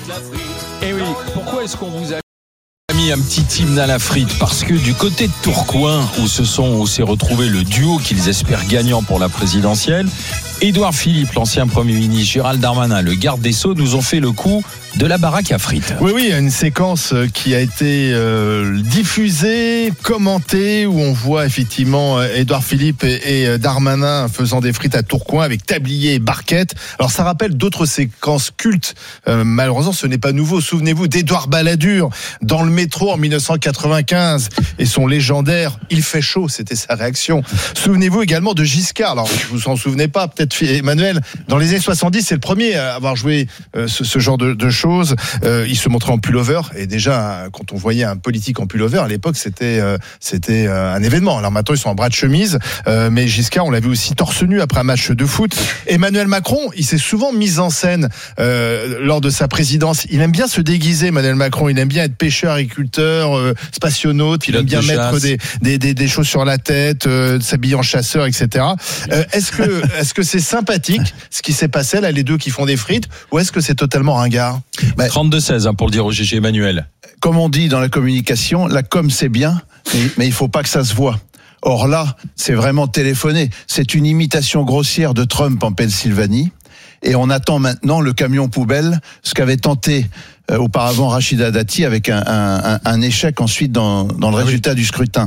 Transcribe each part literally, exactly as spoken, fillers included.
Et oui, pourquoi est-ce qu'on vous a mis un petit hymne à la frite? Parce que du côté de Tourcoing, où se sont, où s'est retrouvé le duo qu'ils espèrent gagnant pour la présidentielle, Édouard Philippe, l'ancien Premier ministre, Gérald Darmanin, le garde des Sceaux, nous ont fait le coup de la baraque à frites. Oui, oui, une séquence qui a été euh, diffusée, commentée, où on voit effectivement Édouard Philippe et, et Darmanin faisant des frites à Tourcoing avec tablier et barquette. Alors ça rappelle d'autres séquences cultes. Euh, malheureusement, ce n'est pas nouveau. Souvenez-vous d'Édouard Balladur dans le métro en dix-neuf cent quatre-vingt-quinze et son légendaire « Il fait chaud », c'était sa réaction. Souvenez-vous également de Giscard. Alors, vous vous en souvenez pas, peut-être Emmanuel, dans les années soixante-dix, c'est le premier à avoir joué euh, ce, ce genre de, de choses. Euh, il se montrait en pullover et déjà, quand on voyait un politique en pullover, à l'époque, c'était euh, c'était euh, un événement. Alors maintenant, ils sont en bras de chemise, euh, mais Giscard, on l'a vu aussi torse nu après un match de foot. Emmanuel Macron, il s'est souvent mis en scène euh, lors de sa présidence. Il aime bien se déguiser, Emmanuel Macron. Il aime bien être pêcheur, agriculteur, euh, spationaute. Il aime bien mettre des, des, des, des choses sur la tête, euh, s'habiller en chasseur, et cetera. Euh, est-ce que est-ce que c'est sympathique ce qui s'est passé là, les deux qui font des frites, ou est-ce que c'est totalement ringard? bah, trente-deux seize hein, pour le dire au G G Emmanuel. Comme on dit dans la communication, la com c'est bien, mais, mais il faut pas que ça se voit. Or là, c'est vraiment téléphoné. C'est une imitation grossière de Trump en Pennsylvanie. Et on attend maintenant le camion poubelle, ce qu'avait tenté euh, auparavant Rachida Dati avec un, un, un échec ensuite dans, dans le résultat du scrutin.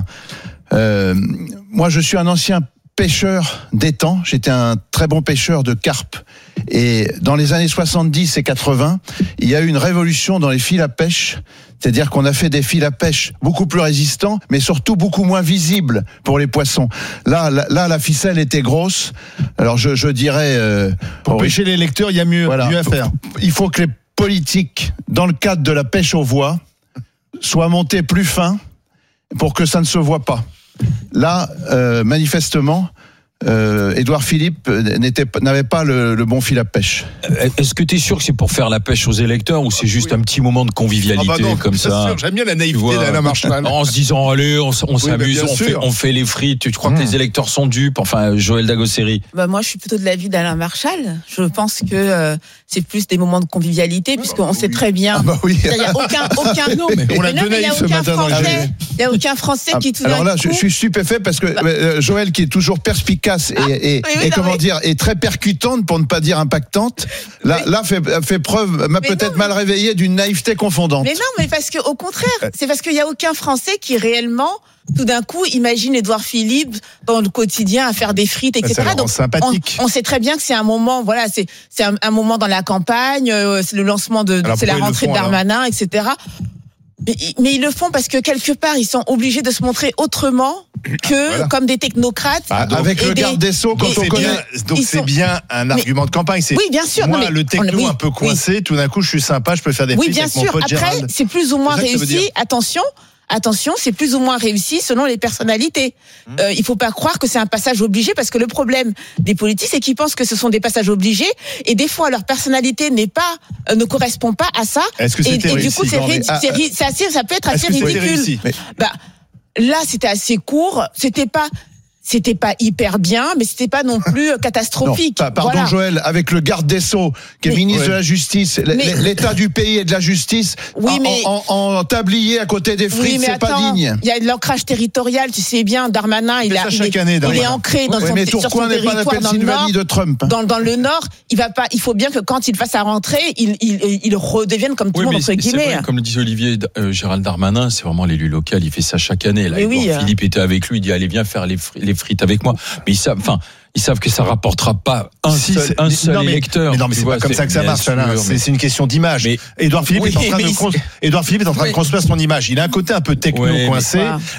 Euh, moi, je suis un ancien pêcheur d'étang, j'étais un très bon pêcheur de carpe. Et dans les années soixante-dix et quatre-vingts, il y a eu une révolution dans les fils à pêche. C'est-à-dire qu'on a fait des fils à pêche beaucoup plus résistants, mais surtout beaucoup moins visibles pour les poissons. Là, là, là la ficelle était grosse. Alors je, je dirais... Euh, pour pêcher les lecteurs, il y a mieux, voilà, mieux à faire. Il faut que les politiques, dans le cadre de la pêche aux voies, soient montés plus fins pour que ça ne se voit pas. Là, euh, manifestement, euh, Édouard Philippe n'était, n'avait pas le, le bon fil à pêche. Est-ce que tu es sûr que c'est pour faire la pêche aux électeurs ou c'est juste un petit moment de convivialité ah bah non, comme ça sûr, j'aime bien la naïveté d'Alain Marchal. En se disant, allez, on, on oui, s'amuse, on fait, on fait les frites. Tu crois mmh. que les électeurs sont dupes? Enfin, Joël Dagosseri. Bah moi, je suis plutôt de l'avis d'Alain Marchal. Je pense que euh, c'est plus des moments de convivialité, puisqu'on oui. sait très bien. Ah bah oui. Il n'y a aucun, aucun, non, mais on l'a donné ce matin dans la Français, il n'y a aucun Français ah, qui tout Alors là, coup... je, je suis stupéfait parce que euh, Joël, qui est toujours perspicace et, et, ah, oui, oui, et non, comment mais... dire, est très percutante pour ne pas dire impactante, là, oui. là fait, fait preuve, m'a peut-être non, mal réveillé d'une naïveté confondante. Mais non, mais parce que au contraire, c'est parce qu'il n'y a aucun Français qui réellement, tout d'un coup, imagine Édouard Philippe dans le quotidien à faire des frites, et cetera. Donc, sympathique. On, on sait très bien que c'est un moment, voilà, c'est, c'est un, un moment dans la campagne, euh, c'est le lancement de, alors, c'est la rentrée font, de Darmanin, alors et cetera. Mais, mais ils le font parce que quelque part, ils sont obligés de se montrer autrement que voilà. comme des technocrates. Ah, donc, avec le des, garde des Sceaux, quand on connaît. Bien, donc c'est sont... bien un argument mais, de campagne. C'est oui, bien sûr. Moi, non, mais, le techno on, oui, un peu coincé, oui. tout d'un coup, je suis sympa, je peux faire des oui, frites avec sûr. mon pote Après, Gérald. Après, c'est plus ou moins réussi. Attention. Attention, c'est plus ou moins réussi selon les personnalités. Mmh. Euh, il faut pas croire que c'est un passage obligé, parce que le problème des politiques, c'est qu'ils pensent que ce sont des passages obligés, et des fois leur personnalité n'est pas, euh, ne correspond pas à ça. Est-ce que c'était et, et réussi? du coup, c'est, ri- ah, c'est, ri- c'est assez, ça peut être assez ridicule. Mais... Bah, là, c'était assez court. C'était pas. C'était pas hyper bien, mais c'était pas non plus catastrophique. Non, pardon voilà. Joël, avec le garde des Sceaux, qui est mais, ministre ouais. de la Justice, mais, l'état du pays et de la justice, oui, mais, en, en, en tablier à côté des frites, oui, c'est attends, pas digne. Il y a de l'ancrage territorial, tu sais bien, Darmanin, il, a, il, est, année, il est ancré dans ouais, son, mais sur son territoire pas la dans le Nord. De Trump. Dans, dans le Nord, il va pas. Il faut bien que quand il fasse sa rentrée, il, il, il redevienne comme tout le oui, monde entre guillemets. Vrai, comme le disait Olivier, euh, Gérald Darmanin, c'est vraiment l'élu local. Il fait ça chaque année. Là, oui, Philippe était avec lui, il dit allez viens faire les frites avec moi. Mais ils savent, enfin, ils savent que ça rapportera pas un si, seul, un seul non, mais, électeur. Mais non, mais c'est vois, pas comme c'est, ça que ça marche, sûr, c'est, mais... c'est une question d'image. Mais, Édouard Philippe oui, est en train de, cons... Édouard Philippe est en train de construire son image. Il a un côté un peu techno oui, coincé.